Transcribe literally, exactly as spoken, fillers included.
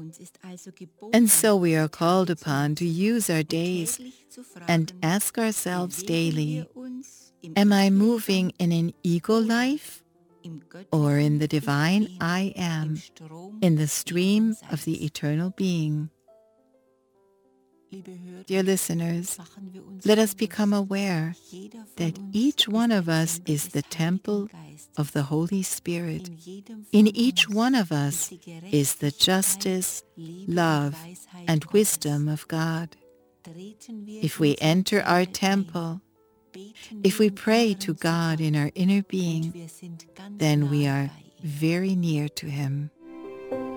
And so we are called upon to use our days and ask ourselves daily, am I moving in an ego life or in the divine I am, in the stream of the eternal being? Dear listeners, let us become aware that each one of us is the temple of the Holy Spirit. In each one of us is the justice, love, and wisdom of God. If we enter our temple, if we pray to God in our inner being, then we are very near to Him.